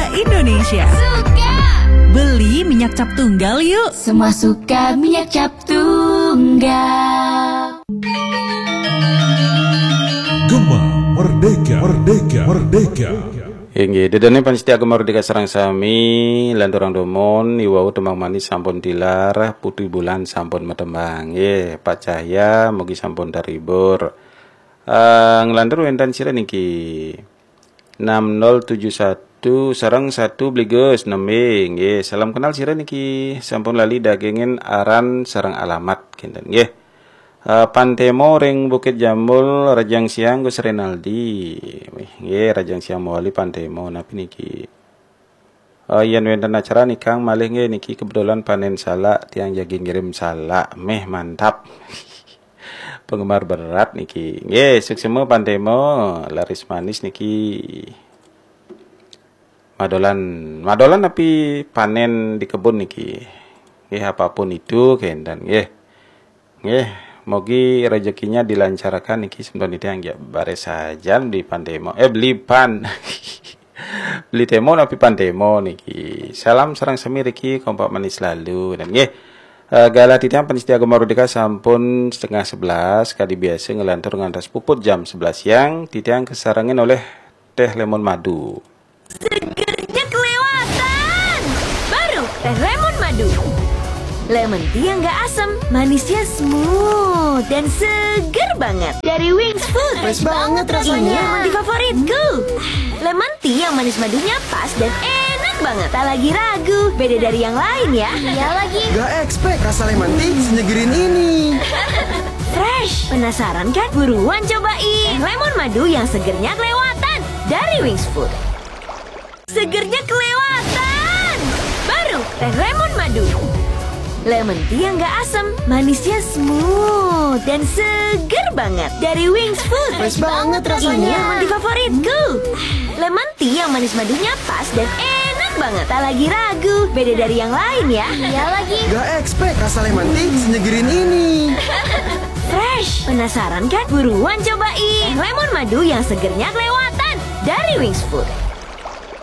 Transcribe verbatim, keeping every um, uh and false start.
Indonesia. Suka. Beli minyak cap tunggal yuk. Semua suka minyak cap tunggal. Gema Merdeka, Merdeka, Merdeka. Inggih, dedene panitia Gema Merdeka sareng sami lan dorang domon iwau temang manis sampun dilar, putih bulan sampun metembang. Nggih, Pak Cahya mugi sampun daribur. Uh, ngelantur wentan sira niki enam nol tujuh satu sareng satu bligus nembe. Nggih, salam kenal sira niki sampun lali dagingin aran sareng alamat kinten nggih. Uh, Pantemo ring Bukit Jambul Rajang Siang Gus Renaldi. Nggih, Rajang Siang Mawali Pantemo napi niki. Oh yen wonten acara nikang malih nggih niki kebetulan panen salak tiang jagi ngirim salak. Meh mantap. Penggemar berat niki. Nggih, suksema Pantemo laris manis niki. Madolan, madolan tapi panen di kebun niki. Nggih, apapun itu kendan nggih. Nggih. Mogi rezekinya dilancarkan niki sebentar itu yang bare saja di Pantemo. Eh beli pan. Beli temo tapi Pantemo niki. Salam sareng sami riki kompak manis lalu dan nggih. Uh, gala titiang panitia Gema Merdeka sampun setengah sebelas kali biasa ngelantur ngantos puput jam sebelas siang titiang kesarangin oleh teh lemon madu. Segernya kelewatan. Baru teh lemon madu. Lemon tea yang gak asam, manisnya smooth dan seger banget. Dari Wings Food. Fresh banget rasanya. Ini lemon tea favoritku. Lemon tea yang manis madunya pas dan enak banget. Tak lagi ragu, beda dari yang lain ya. Iya lagi. Gak expect rasa lemon tea senyegerin ini. Fresh. Penasaran kan? Buruan cobain. Lemon madu yang segernya kelewatan. Dari Wings Food. Segernya kelewatan. Baru teh lemon madu. Lemon tea yang gak asam, manisnya smooth dan seger banget. Dari Wings Food. Fresh banget rasanya. Ini lemon tea favoritku. Lemon tea yang manis madunya pas dan enak banget. Tak lagi ragu, beda dari yang lain ya. Iya lagi. Gak expect rasa lemon tea senyegerin ini. Fresh. Penasaran kan? Buruan cobain. Lemon madu yang segernya kelewatan. Dari Wings Food.